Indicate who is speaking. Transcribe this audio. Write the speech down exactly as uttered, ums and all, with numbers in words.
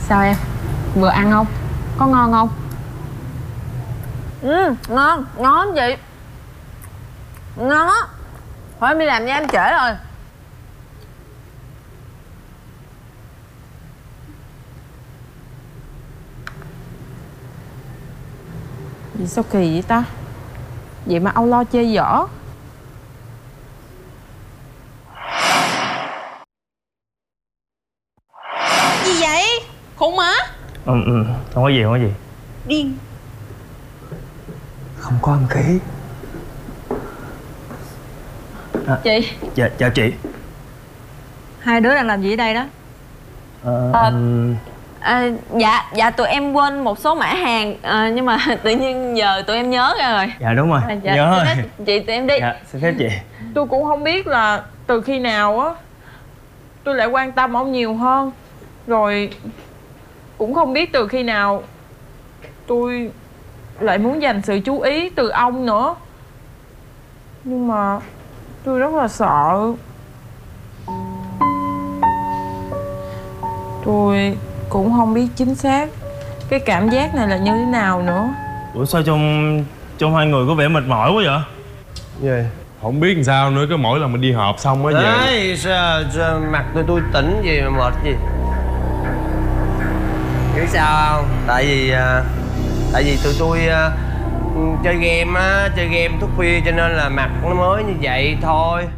Speaker 1: Sao em? Vừa ăn không? Có ngon không?
Speaker 2: Ừ, ngon, ngon lắm chị. Ngon á. Thôi em đi làm nha, em trễ rồi.
Speaker 1: Gì sao kỳ vậy ta? Vậy mà Âu lo chơi dở.
Speaker 2: Gì vậy? Khùng hả?
Speaker 3: Ừ, ừ, không có gì, không có gì.
Speaker 2: Điên.
Speaker 3: Không có âm khí. À,
Speaker 2: Chị.
Speaker 3: dạ, chào chị.
Speaker 2: Hai đứa đang làm gì ở đây đó?
Speaker 3: Ờ,
Speaker 2: Ờ,
Speaker 3: um,
Speaker 2: à, dạ, dạ tụi em quên một số mã hàng à, nhưng mà tự nhiên giờ tụi em nhớ ra rồi.
Speaker 3: dạ đúng rồi,
Speaker 2: À, dạ,
Speaker 3: nhớ
Speaker 2: xin
Speaker 3: rồi.
Speaker 2: phép chị tụi em đi.
Speaker 3: Dạ, xin phép chị.
Speaker 1: Tôi cũng không biết là từ khi nào á tôi lại quan tâm ông nhiều hơn. Rồi cũng không biết từ khi nào tôi lại muốn dành sự chú ý từ ông nữa. Nhưng mà tôi rất là sợ. Tôi cũng không biết chính xác cái cảm giác này là như thế nào nữa.
Speaker 3: Ủa sao trong trong hai người có vẻ mệt mỏi quá vậy?
Speaker 4: Vậy không biết làm sao nữa, cái mỗi lần mình đi họp xong á về.
Speaker 5: Đấy, sao, sao mặt tôi tôi tỉnh gì mà mệt gì. Biết sao không? Tại vì à, tại vì tụi tôi à, chơi game á, chơi game thức khuya cho nên là mặt nó mới như vậy thôi.